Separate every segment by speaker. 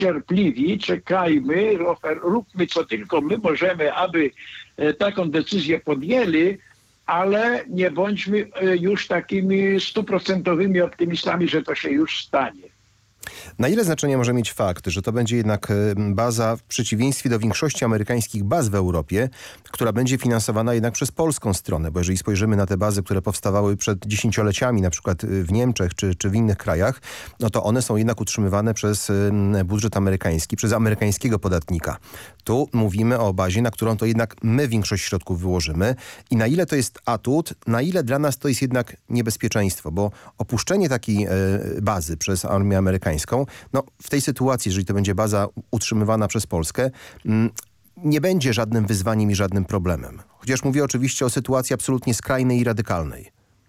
Speaker 1: cierpliwi, czekajmy, róbmy co tylko my możemy, aby taką decyzję podjęli, ale nie bądźmy już takimi 100% optymistami, że to się już stanie.
Speaker 2: Na ile znaczenie może mieć fakt, że to będzie jednak baza, w przeciwieństwie do większości amerykańskich baz w Europie, która będzie finansowana jednak przez polską stronę? Bo jeżeli spojrzymy na te bazy, które powstawały przed dziesięcioleciami, na przykład w Niemczech czy w innych krajach, no to one są jednak utrzymywane przez budżet amerykański, przez amerykańskiego podatnika. Tu mówimy o bazie, na którą to jednak my większość środków wyłożymy. I na ile to jest atut, na ile dla nas to jest jednak niebezpieczeństwo, bo opuszczenie takiej bazy przez armię amerykańską, no w tej sytuacji, jeżeli to będzie baza utrzymywana przez Polskę, nie będzie żadnym wyzwaniem i żadnym problemem. Chociaż mówię oczywiście o sytuacji absolutnie skrajnej i radykalnej.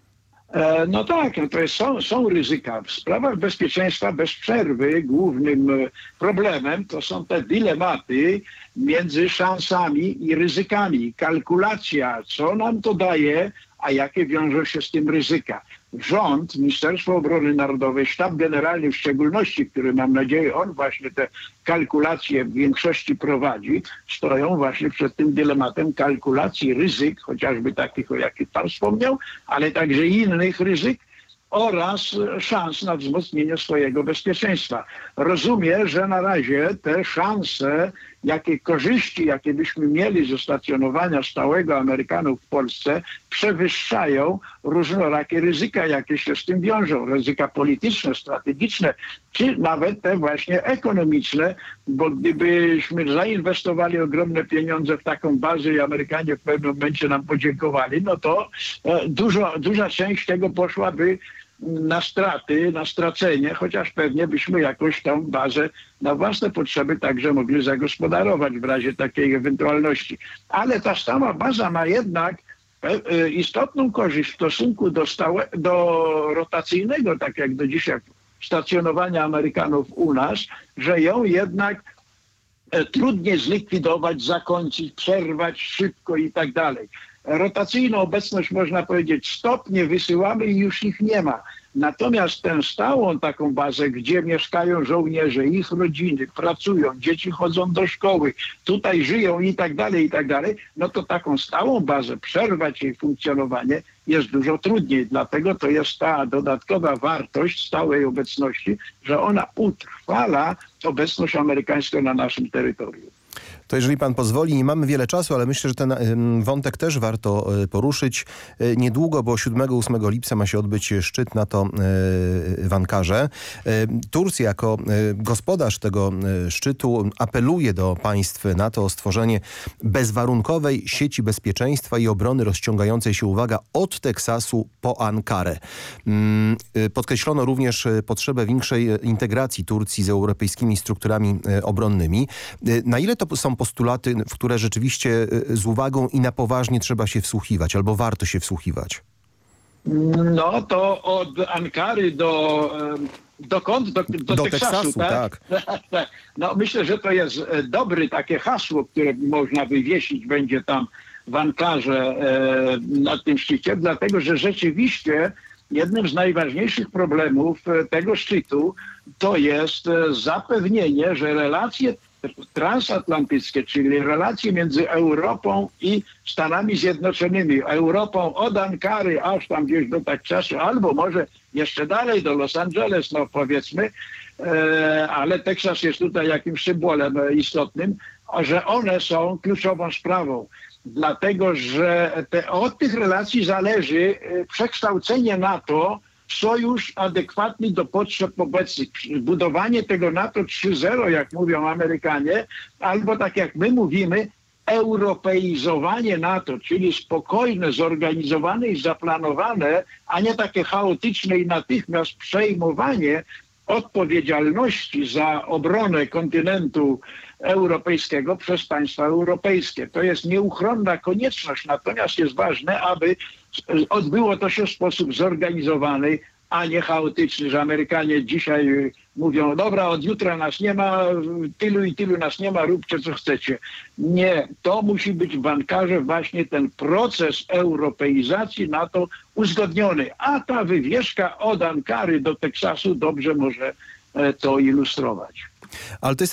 Speaker 1: No tak, no to są ryzyka. W sprawach bezpieczeństwa bez przerwy głównym problemem to są te dylematy między szansami i ryzykami. Kalkulacja, co nam to daje, a jakie wiążą się z tym ryzyka. Rząd, Ministerstwo Obrony Narodowej, Sztab Generalny w szczególności, który mam nadzieję, on właśnie te kalkulacje w większości prowadzi, stoją właśnie przed tym dylematem kalkulacji ryzyk, chociażby takich, o jakich pan wspomniał, ale także innych ryzyk oraz szans na wzmocnienie swojego bezpieczeństwa. Rozumiem, że na razie te szanse, jakie korzyści, jakie byśmy mieli ze stacjonowania stałego Amerykanów w Polsce, przewyższają różnorakie ryzyka, jakie się z tym wiążą. Ryzyka polityczne, strategiczne, czy nawet te właśnie ekonomiczne, bo gdybyśmy zainwestowali ogromne pieniądze w taką bazę i Amerykanie w pewnym momencie nam podziękowali, no to duża część tego poszłaby na straty, na stracenie, chociaż pewnie byśmy jakąś tą bazę na własne potrzeby także mogli zagospodarować w razie takiej ewentualności. Ale ta sama baza ma jednak istotną korzyść w stosunku do rotacyjnego, tak jak do dzisiaj stacjonowania Amerykanów u nas, że ją jednak trudniej zlikwidować, zakończyć, przerwać szybko i tak dalej. Rotacyjną obecność, można powiedzieć, stopnie wysyłamy i już ich nie ma. Natomiast tę stałą taką bazę, gdzie mieszkają żołnierze, ich rodziny, pracują, dzieci chodzą do szkoły, tutaj żyją i tak dalej, no to taką stałą bazę, przerwać jej funkcjonowanie jest dużo trudniej. Dlatego to jest ta dodatkowa wartość stałej obecności, że ona utrwala obecność amerykańską na naszym terytorium.
Speaker 2: To jeżeli pan pozwoli, nie mamy wiele czasu, ale myślę, że ten wątek też warto poruszyć. Niedługo, bo 7-8 lipca ma się odbyć szczyt NATO w Ankarze. Turcja jako gospodarz tego szczytu apeluje do państw NATO o stworzenie bezwarunkowej sieci bezpieczeństwa i obrony rozciągającej się, uwaga, od Teksasu po Ankarę. Podkreślono również potrzebę większej integracji Turcji z europejskimi strukturami obronnymi. Na ile to są postulaty, w które rzeczywiście z uwagą i na poważnie trzeba się wsłuchiwać, albo warto się wsłuchiwać?
Speaker 1: No to od Ankary do Teksasu, tak? No myślę, że to jest dobre takie hasło, które można wywiesić będzie tam w Ankarze na tym szczycie, dlatego że rzeczywiście jednym z najważniejszych problemów tego szczytu to jest zapewnienie, że relacje transatlantyckie, czyli relacje między Europą i Stanami Zjednoczonymi, Europą od Ankary aż tam gdzieś do Teksasu, albo może jeszcze dalej do Los Angeles, no powiedzmy, ale Teksas jest tutaj jakimś symbolem istotnym, że one są kluczową sprawą. Dlatego, że od tych relacji zależy przekształcenie NATO w sojusz adekwatny do potrzeb obecnych. Budowanie tego NATO 3.0, jak mówią Amerykanie, albo tak jak my mówimy, europeizowanie NATO, czyli spokojne, zorganizowane i zaplanowane, a nie takie chaotyczne i natychmiast przejmowanie odpowiedzialności za obronę kontynentu europejskiego przez państwa europejskie. To jest nieuchronna konieczność, natomiast jest ważne, aby odbyło to się w sposób zorganizowany, a nie chaotyczny, że Amerykanie dzisiaj mówią, dobra, od jutra nas nie ma, tylu i tylu nas nie ma, róbcie co chcecie. Nie, to musi być w Ankarze właśnie ten proces europeizacji NATO uzgodniony, a ta wywieszka od Ankary do Teksasu dobrze może to ilustrować.
Speaker 2: Ale to jest